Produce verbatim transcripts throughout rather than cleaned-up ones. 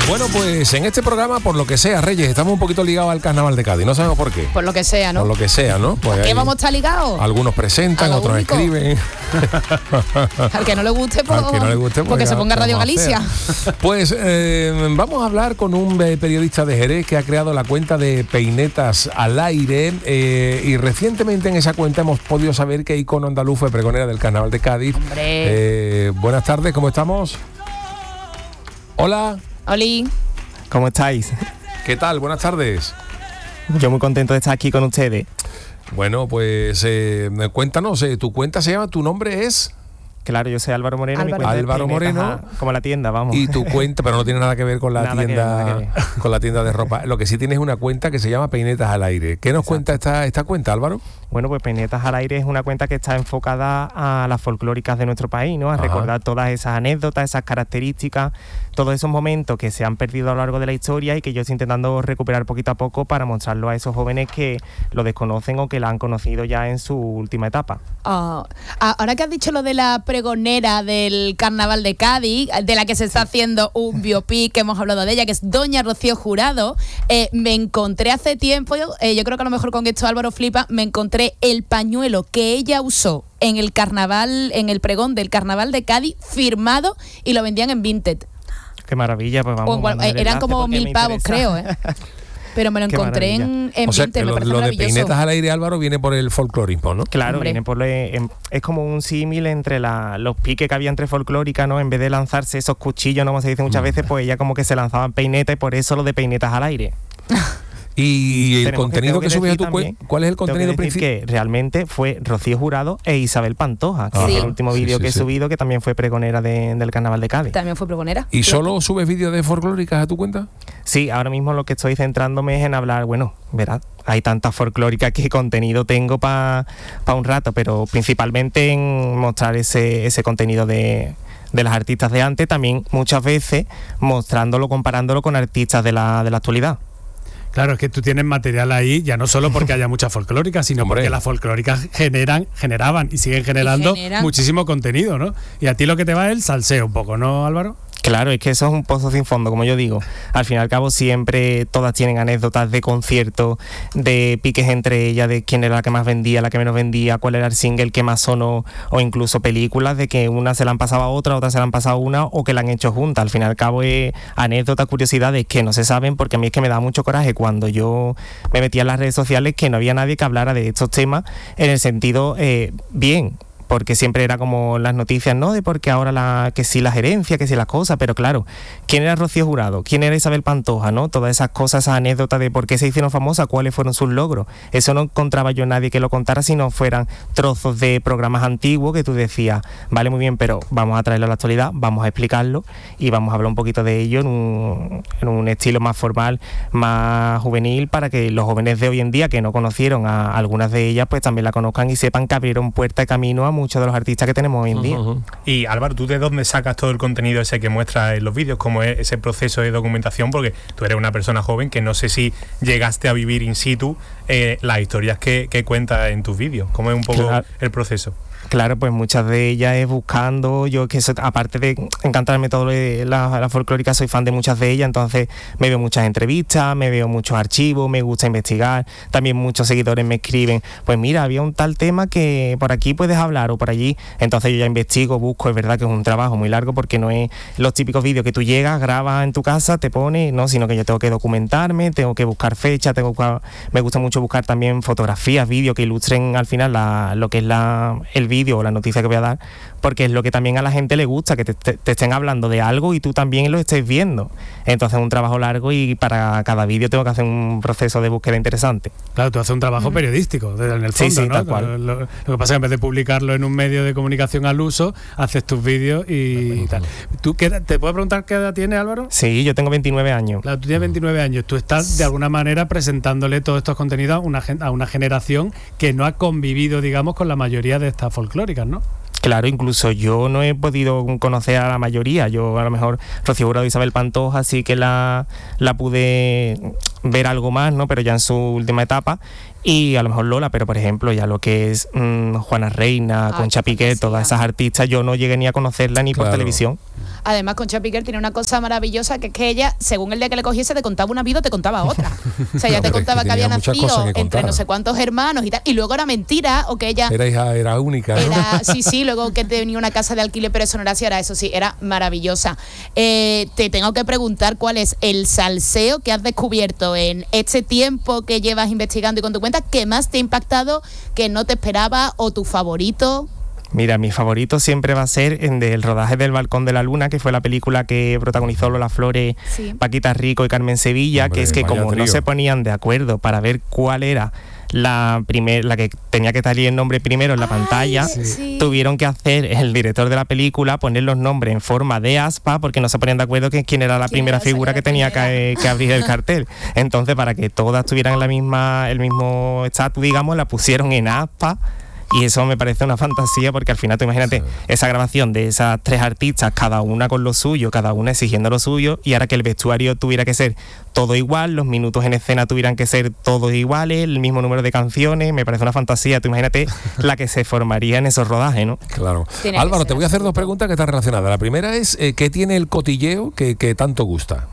Bueno, pues en este programa, por lo que sea, Reyes, estamos un poquito ligados al Carnaval de Cádiz. No sabemos por qué. Por lo que sea, ¿no? Por lo que sea, ¿no? Pues ¿Qué vamos a estar ligados? Algunos presentan, otros único. escriben. Al que no le guste, pues, Al que no le guste, pues porque ya, se ponga Radio Galicia. Pues eh, vamos a hablar con un periodista de Jerez que ha creado la cuenta de Peinetas al Aire eh, y recientemente en esa cuenta hemos podido saber que Icono Andaluz fue pregonera del Carnaval de Cádiz. Hombre. Eh, buenas tardes, ¿cómo estamos? Hola. Oli. ¿Cómo estáis? ¿Qué tal? Buenas tardes. Yo muy contento de estar aquí con ustedes. Bueno, pues eh, cuéntanos, eh, tu cuenta se llama, tu nombre es... Claro, yo soy Álvaro Moreno. Álvaro, mi cuenta Álvaro Moreno. Ajá, como la tienda, vamos. Y tu cuenta, pero no tiene nada que ver con la Nada que ver, tienda nada que ver. con la tienda de ropa. Lo que sí tienes es una cuenta que se llama Peinetas al Aire. ¿Qué nos Exacto. cuenta esta, esta cuenta, Álvaro? Bueno, pues Peinetas al Aire es una cuenta que está enfocada a las folclóricas de nuestro país, ¿no? A Ajá. recordar todas esas anécdotas, esas características, todos esos momentos que se han perdido a lo largo de la historia y que yo estoy intentando recuperar poquito a poco para mostrarlo a esos jóvenes que lo desconocen o que la han conocido ya en su última etapa. Oh, ahora que has dicho lo de la pregonera del Carnaval de Cádiz, de la que se está haciendo un biopic, que hemos hablado de ella, que es Doña Rocío Jurado, eh, me encontré hace tiempo, eh, yo creo que a lo mejor con esto Álvaro flipa, me encontré el pañuelo que ella usó en el carnaval, en el pregón del Carnaval de Cádiz, firmado, y lo vendían en Vinted. Qué maravilla, pues vamos. O, bueno, mandar el eran enlace como porque mil me pavos, interesa. creo, ¿eh? Pero me lo Qué encontré en, en O sea, Vinted, que me lo, parece lo de maravilloso. Peinetas al Aire, Álvaro, viene por el folclorismo, ¿no? Claro, Hombre. viene por le- en- es como un símil entre la, los piques que había entre folclóricas, ¿no? En vez de lanzarse esos cuchillos, ¿no? Como se dice muchas veces, pues ella como que se lanzaban peinetas y por eso lo de Peinetas al Aire. Y el Tenemos contenido que, tengo subes a decir tu cuenta, también- ¿cuál es el tengo que contenido decir principal? que realmente fue Rocío Jurado e Isabel Pantoja, que Ajá. es el último Sí, vídeo sí, que he sí. subido, que también fue pregonera de- del Carnaval de Cádiz. También fue pregonera. ¿Y solo subes vídeos de folclóricas a tu cuenta? Sí, ahora mismo lo que estoy centrándome es en hablar, bueno, verás, hay tantas folclóricas que contenido tengo para pa un rato, pero principalmente en mostrar ese, ese contenido de, de las artistas de antes, también muchas veces mostrándolo, comparándolo con artistas de la, de la actualidad. Claro, es que tú tienes material ahí, ya no solo porque haya muchas folclóricas, sino Hombre. porque las folclóricas generan, generaban y siguen generando Y generan. muchísimo contenido, ¿no? Y a ti lo que te va es el salseo un poco, ¿no, Álvaro? Claro, es que eso es un pozo sin fondo, como yo digo. Al fin y al cabo siempre todas tienen anécdotas de conciertos, de piques entre ellas, de quién era la que más vendía, la que menos vendía, cuál era el single que más sonó, o incluso películas de que una se la han pasado a otra, otra se la han pasado a una, o que la han hecho juntas. Al fin y al cabo es anécdotas, curiosidades que no se saben, porque a mí es que me da mucho coraje cuando yo me metía en las redes sociales que no había nadie que hablara de estos temas en el sentido eh, bien, porque siempre era como las noticias, ¿no? De porque ahora la, que sí la gerencia, que sí las cosas, pero claro, ¿quién era Rocío Jurado? ¿Quién era Isabel Pantoja? ¿No? Todas esas cosas, esas anécdotas de por qué se hicieron famosas, cuáles fueron sus logros. Eso no encontraba yo nadie que lo contara si no fueran trozos de programas antiguos que tú decías, vale, muy bien, pero vamos a traerlo a la actualidad, vamos a explicarlo y vamos a hablar un poquito de ello en un, en un estilo más formal, más juvenil, para que los jóvenes de hoy en día que no conocieron a algunas de ellas, pues también la conozcan y sepan que abrieron puerta y camino a muchos de los artistas que tenemos hoy en día. Ujú. Y Álvaro, ¿tú de dónde sacas todo el contenido ese que muestras en los vídeos? ¿Cómo es ese proceso de documentación? Porque tú eres una persona joven que no sé si llegaste a vivir in situ eh, las historias que, que cuentas en tus vídeos. ¿Cómo es un poco Claro. el proceso? Claro, pues muchas de ellas es buscando, yo que eso, aparte de encantarme todo lo de la, la folclórica, soy fan de muchas de ellas, entonces me veo muchas entrevistas, me veo muchos archivos, me gusta investigar, también muchos seguidores me escriben, pues mira, había un tal tema que por aquí puedes hablar o por allí, entonces yo ya investigo, busco, es verdad que es un trabajo muy largo porque no es los típicos vídeos que tú llegas, grabas en tu casa, te pones, no, sino que yo tengo que documentarme, tengo que buscar fechas, tengo que, me gusta mucho buscar también fotografías, vídeos que ilustren al final la, lo que es la, el vídeo o la noticia que voy a dar, porque es lo que también a la gente le gusta, que te, te, te estén hablando de algo y tú también lo estés viendo. Entonces es un trabajo largo y para cada vídeo tengo que hacer un proceso de búsqueda interesante. Claro, tú haces un trabajo periodístico, en el Sí, fondo, sí, ¿no? tal cual. Lo, lo que pasa es que en vez de publicarlo en un medio de comunicación al uso, haces tus vídeos y, y tal. ¿Tú qué edad- ¿Te puedo preguntar qué edad tienes, Álvaro? Sí, yo tengo veintinueve años. Claro, tú tienes veintinueve años, tú estás de alguna manera presentándole todos estos contenidos a una, gen- a una generación que no ha convivido, digamos, con la mayoría de estas folclóricas, ¿no? Claro, incluso yo no he podido conocer a la mayoría. Yo a lo mejor Rocío Jurado y Isabel Pantoja sí que la, la pude ver algo más, ¿no? Pero ya en su última etapa. Y a lo mejor Lola, pero por ejemplo ya lo que es mmm, Juana Reina, Ah, Concha qué Piqué, fantasía. todas esas artistas, yo no llegué ni a conocerla ni Claro. por televisión. Además, Concha Piquer tiene una cosa maravillosa, que es que ella, según el día que le cogiese, te contaba una vida o te contaba otra. O sea, ella te contaba que, que había nacido entre no sé cuántos hermanos y tal, y luego era mentira, o que ella... Era hija, era única, ¿no? Era, sí, sí, luego que tenía una casa de alquiler, pero eso no era así, era eso sí, era maravillosa. Eh, te tengo que preguntar cuál es el salseo que has descubierto en este tiempo que llevas investigando y con tu cuenta, que más te ha impactado, que no te esperaba, o tu favorito. Mira, mi favorito siempre va a ser en del rodaje del Balcón de la Luna, que fue la película que protagonizó Lola Flores, sí. Paquita Rico y Carmen Sevilla. Hombre, que es que como trío. No se ponían de acuerdo para ver cuál era la primer, la que tenía que salir el nombre primero en la Ay, pantalla, sí. tuvieron que hacer el director de la película poner los nombres en forma de aspa, porque no se ponían de acuerdo que quién era la primera figura que tenía que, que abrir el cartel. Entonces, para que todas tuvieran la misma, el mismo estatus, digamos, la pusieron en aspa. Y eso me parece una fantasía, porque al final tú imagínate sí. esa grabación de esas tres artistas, cada una con lo suyo, cada una exigiendo lo suyo, y ahora que el vestuario tuviera que ser todo igual, los minutos en escena tuvieran que ser todos iguales, el mismo número de canciones, me parece una fantasía. Tú imagínate la que se formaría en esos rodajes, ¿no? Claro. Álvaro, te voy a hacer dos preguntas que están relacionadas. La primera es, eh, ¿qué tiene el cotilleo que, que tanto gusta?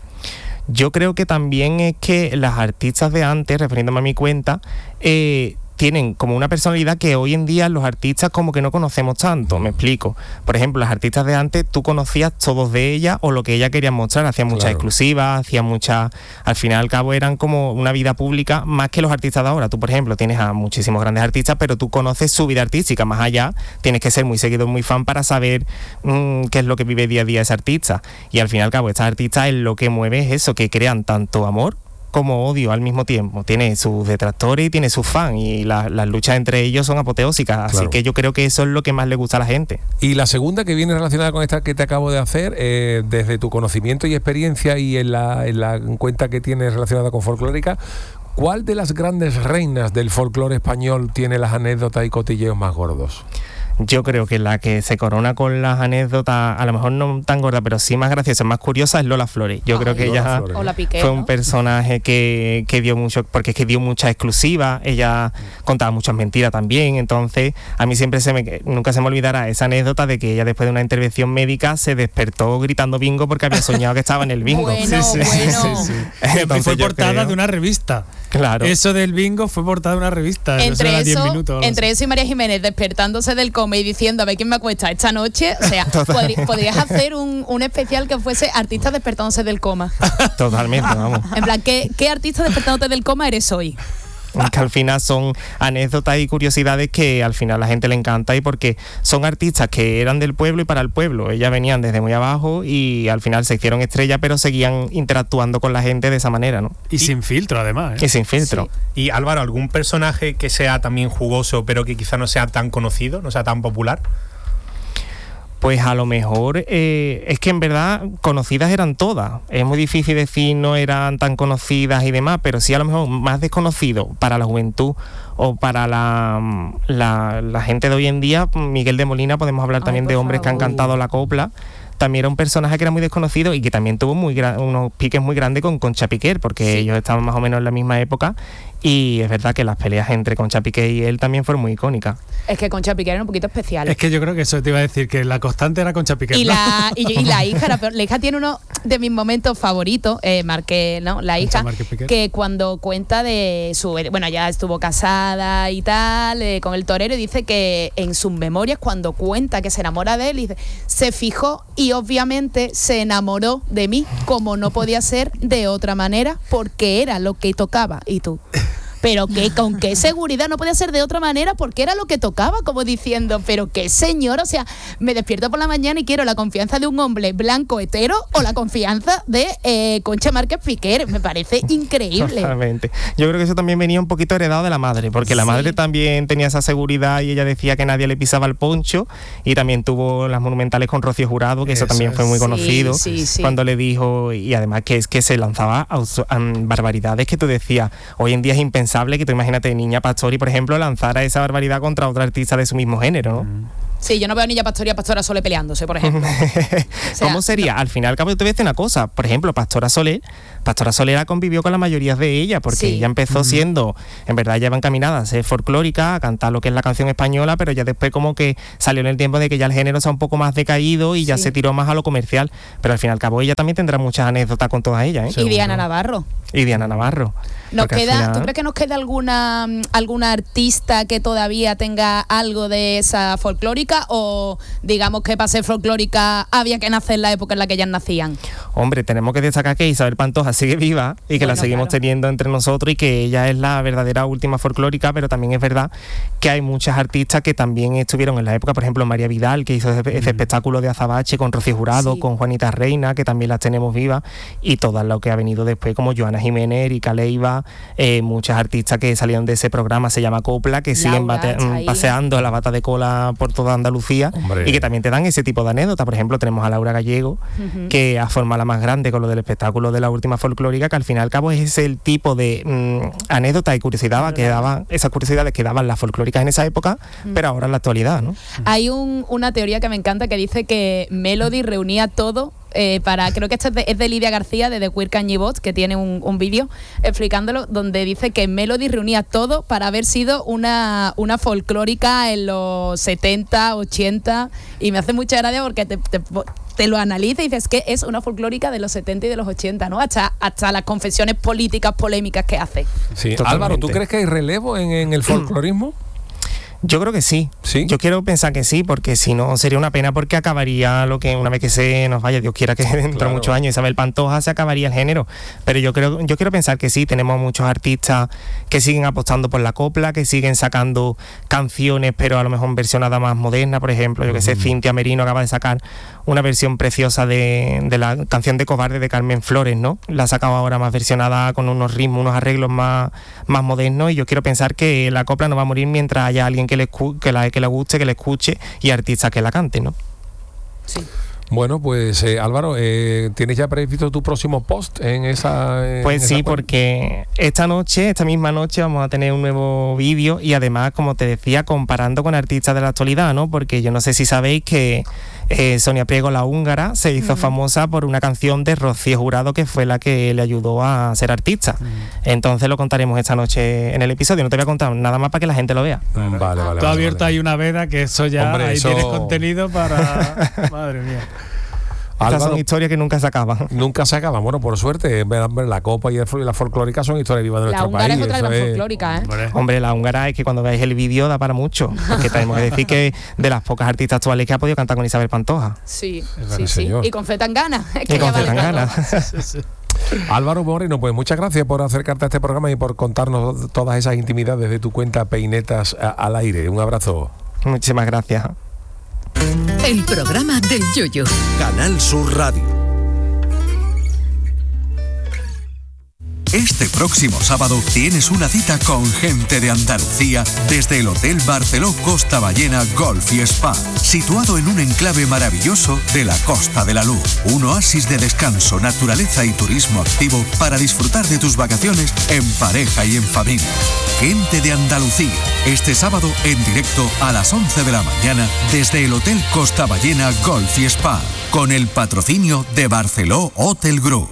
Yo creo que también es que las artistas de antes, refiriéndome a mi cuenta, eh, tienen como una personalidad que hoy en día los artistas como que no conocemos tanto. Me explico. Por ejemplo, las artistas de antes, tú conocías todos de ellas o lo que ella quería mostrar. Hacían muchas claro. exclusivas, hacían muchas... Al final y al cabo eran como una vida pública más que los artistas de ahora. Tú, por ejemplo, tienes a muchísimos grandes artistas, pero tú conoces su vida artística. Más allá, tienes que ser muy seguidor, muy fan para saber mmm, qué es lo que vive día a día ese artista. Y al fin y al cabo, estas artistas es lo que mueve es eso, que crean tanto amor como odio al mismo tiempo. Tiene sus detractores y tiene sus fans, y la, las luchas entre ellos son apoteósicas, claro. Así que yo creo que eso es lo que más le gusta a la gente. Y la segunda, que viene relacionada con esta que te acabo de hacer, eh, desde tu conocimiento y experiencia y en la, en la cuenta que tienes relacionada con folclórica, ¿cuál de las grandes reinas del folclore español tiene las anécdotas y cotilleos más gordos? Yo creo que la que se corona con las anécdotas, a lo mejor no tan gorda, pero sí más graciosa, más curiosa, es Lola Flores. Yo Ay, creo que Lola ella Flores. Piqué, fue un ¿no? personaje que, que dio mucho, porque es que dio muchas exclusivas, ella contaba muchas mentiras también, entonces a mí siempre se me, nunca se me olvidará esa anécdota de que ella, después de una intervención médica, se despertó gritando bingo porque había soñado que estaba en el bingo. Bueno, sí, sí, bueno. Sí, sí, sí. Entonces, fue portada creo... de una revista. Claro. Eso del bingo fue portada de una revista. Entre eso, eso, diez minutos, entre eso y María Jiménez despertándose del coma y diciendo a ver quién me acuesta esta noche, o sea, podrí, podrías hacer un, un especial que fuese artistas despertándose del coma. Totalmente, vamos. En plan, ¿qué, qué artista despertándote del coma eres hoy? Que al final son anécdotas y curiosidades que al final a la gente le encanta, y porque son artistas que eran del pueblo y para el pueblo. Ellas venían desde muy abajo y al final se hicieron estrellas, pero seguían interactuando con la gente de esa manera, ¿no? Y, y sin filtro, además, ¿eh? Y sin filtro. Sí. Y Álvaro, ¿algún personaje que sea también jugoso, pero que quizá no sea tan conocido, no sea tan popular? Pues a lo mejor eh, es que en verdad conocidas eran todas. Es muy difícil decir no eran tan conocidas y demás, pero sí a lo mejor más desconocido para la juventud o para la, la, la gente de hoy en día. Miguel de Molina, podemos hablar Ay, también de hombres favor. que han cantado la copla. También era un personaje que era muy desconocido y que también tuvo muy gra- unos piques muy grandes con Concha Piquer, porque sí. ellos estaban más o menos en la misma época, y es verdad que las peleas entre Concha Piquer y él también fueron muy icónicas. Es que Concha Piquer era un poquito especial. Es que yo creo que eso te iba a decir, que la constante era Concha Piquer. Y, ¿no? la, y, y la hija, era, la hija tiene uno de mis momentos favoritos, eh, Marqué, ¿no? La hija, que cuando cuenta de su... Bueno, ya estuvo casada y tal, eh, con el torero, y dice que en sus memorias, cuando cuenta que se enamora de él, dice, se fijó y obviamente se enamoró de mí, como no podía ser de otra manera, porque era lo que tocaba. Y tú... Pero que con qué seguridad, no podía ser de otra manera porque era lo que tocaba, como diciendo, pero qué señor, o sea, me despierto por la mañana y quiero la confianza de un hombre blanco hetero o la confianza de eh, Concha Márquez Piquer. Me parece increíble. Totalmente. Yo creo que eso también venía un poquito heredado de la madre, porque la sí. madre también tenía esa seguridad y ella decía que nadie le pisaba el poncho, y también tuvo las monumentales con Rocío Jurado, que eso, eso también fue muy conocido, sí, sí, sí. cuando le dijo, y además que es que se lanzaba a, a barbaridades que tú decías, hoy en día es impensable que tú imagínate Niña Pastori, por ejemplo, lanzara esa barbaridad contra otra artista de su mismo género, ¿no? Sí, yo no veo a Niña Pastora y a Pastora Soler peleándose, por ejemplo. O sea, ¿Cómo sería? no. Al final, al cabo, te voy a decir una cosa. Por ejemplo, Pastora Soler, Pastora Solera convivió con la mayoría de ellas, porque Sí. ella empezó siendo, en verdad, ya va encaminada a ser folclórica, a cantar lo que es la canción española, pero ya después como que salió en el tiempo de que ya el género está un poco más decaído y ya Sí. se tiró más a lo comercial. Pero al fin y al cabo, ella también tendrá muchas anécdotas con todas ellas, ¿eh? Y Diana Navarro. Y Diana Navarro. Nos Porque al queda, final- ¿Tú crees que nos queda alguna alguna artista que todavía tenga algo de esa folclórica o digamos que para ser folclórica había que nacer en la época en la que ellas nacían? Hombre, tenemos que destacar que Isabel Pantoja sigue viva y que Bueno, la seguimos claro. teniendo entre nosotros y que ella es la verdadera última folclórica, pero también es verdad que hay muchas artistas que también estuvieron en la época, por ejemplo María Vidal, que hizo ese, ese espectáculo de Azabache con Rocío Jurado, Sí. con Juanita Reina, que también las tenemos vivas, y todas las que ha venido después, como Joana Jiménez, Erika Leiva, eh, muchas artistas que salieron de ese programa, se llama Copla, que siguen Laura, bate- Chaí. paseando la bata de cola por toda Andalucía. Hombre. Y que también te dan ese tipo de anécdotas. Por ejemplo, tenemos a Laura Gallego, Ujú. que ha formado la más grande con lo del espectáculo de la última folclórica, que al fin y al cabo es el tipo de mm, anécdotas y curiosidades que daban, esas curiosidades que daban las folclóricas en esa época, pero ahora en la actualidad, ¿no? Hay un- una teoría que me encanta que dice que Melody reunía todo eh, para, creo que esto es de, es de Lidia García de The Queer Kanye Bots, que tiene un, un vídeo explicándolo, donde dice que Melody reunía todo para haber sido una, una folclórica en los setenta, ochenta, y me hace mucha gracia porque te, te, te lo analiza y dices que es una folclórica de los setenta y de los ochenta, ¿no? Hasta, hasta las confesiones políticas polémicas que hace. Sí. Totalmente. Álvaro, ¿tú crees que hay relevo en, en el folclorismo? Yo creo que sí. ¿Sí? Yo quiero pensar que sí, porque si no sería una pena, porque acabaría lo que una vez que se nos vaya, Dios quiera que dentro Claro. de muchos años Isabel Pantoja, se acabaría el género. Pero yo creo, yo quiero pensar que sí, tenemos muchos artistas que siguen apostando por la copla, que siguen sacando canciones, pero a lo mejor versionada más moderna, por ejemplo, yo que sé, Cintia Merino acaba de sacar una versión preciosa de, de la canción de Cobarde de Carmen Flores, ¿no? La ha sacado ahora más versionada con unos ritmos, unos arreglos más, más modernos, y yo quiero pensar que la copla no va a morir mientras haya alguien que le, escu- que la, que le guste, que le escuche, y artistas que la canten, ¿no? Sí. Bueno, pues eh, Álvaro, eh, ¿tienes ya previsto tu próximo post en esa? en Pues esa sí, cuenta? porque esta noche, esta misma noche, vamos a tener un nuevo vídeo, y además, como te decía, comparando con artistas de la actualidad, ¿no? Porque yo no sé si sabéis que eh, Sonia Priego, la húngara, se hizo Mm. famosa por una canción de Rocío Jurado, que fue la que le ayudó a ser artista. Entonces lo contaremos esta noche en el episodio. No te voy a contar nada más para que la gente lo vea. Vale, vale, vale. Tú vale, abierto vale. ahí una veda que eso ya, Hombre, ahí eso- tienes contenido para... Madre mía. Estas Álvaro, son historias que nunca se acaban. nunca se acaba. Bueno, por suerte, ver- ver la copa y, el, y la folclórica son historias vivas de La nuestro húngara país. es otra de eso las es- folclóricas, ¿eh? Hombre. Hombre, la húngara es que cuando veáis el vídeo da para mucho. Porque tenemos que decir que de las pocas artistas actuales que ha podido cantar con Isabel Pantoja. Sí, verdad, sí, sí. señor. Y con Fetangana. Es que Y con ya vale Zetangana. todo. Sí, sí. Álvaro Moreno, pues muchas gracias por acercarte a este programa y por contarnos todas esas intimidades de tu cuenta Peinetas a- al aire. Un abrazo. Muchísimas gracias. El programa del Yoyo. Canal Sur Radio. Este próximo sábado tienes una cita con gente de Andalucía desde el Hotel Barceló Costa Ballena Golf y Spa, situado en un enclave maravilloso de la Costa de la Luz. Un oasis de descanso, naturaleza y turismo activo para disfrutar de tus vacaciones en pareja y en familia. Gente de Andalucía, este sábado en directo a las once de la mañana desde el Hotel Costa Ballena Golf y Spa, con el patrocinio de Barceló Hotel Group.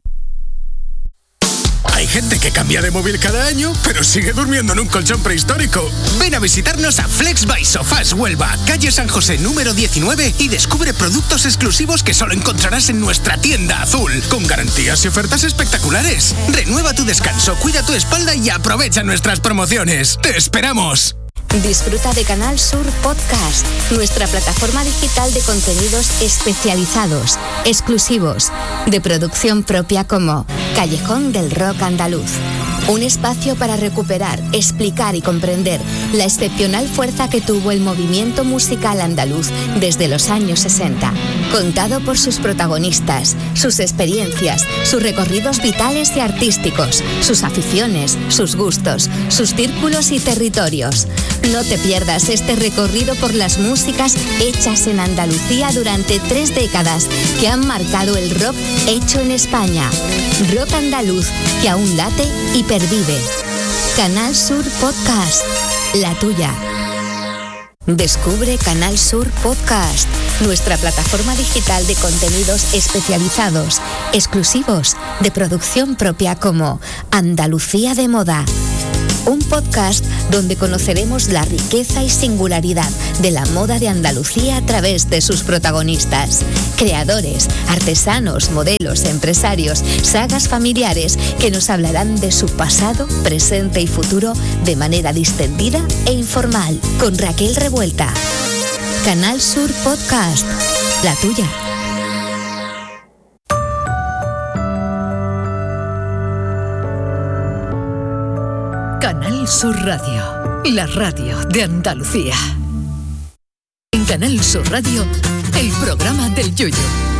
Hay gente que cambia de móvil cada año, pero sigue durmiendo en un colchón prehistórico. Ven a visitarnos a Flex by Sofás Huelva, calle San José número diecinueve, y descubre productos exclusivos que solo encontrarás en nuestra tienda azul, con garantías y ofertas espectaculares. Renueva tu descanso, cuida tu espalda y aprovecha nuestras promociones. ¡Te esperamos! Disfruta de Canal Sur Podcast, nuestra plataforma digital de contenidos especializados, exclusivos, de producción propia, como Callejón del Rock Andaluz. Un espacio para recuperar, explicar y comprender la excepcional fuerza que tuvo el movimiento musical andaluz desde los años sesenta. Contado por sus protagonistas, sus experiencias, sus recorridos vitales y artísticos, sus aficiones, sus gustos, sus círculos y territorios. No te pierdas este recorrido por las músicas hechas en Andalucía durante tres décadas que han marcado el rock hecho en España. Rock andaluz que aún late y pervive. Canal Sur Podcast, la tuya. Descubre Canal Sur Podcast, nuestra plataforma digital de contenidos especializados, exclusivos, de producción propia como Andalucía de Moda. Un podcast donde conoceremos la riqueza y singularidad de la moda de Andalucía a través de sus protagonistas, creadores, artesanos, modelos, empresarios, sagas familiares que nos hablarán de su pasado, presente y futuro de manera distendida e informal, con Raquel Revuelta. Canal Sur Podcast, la tuya. Canal Sur Radio, la radio de Andalucía. En Canal Sur Radio, el programa del Yoyo.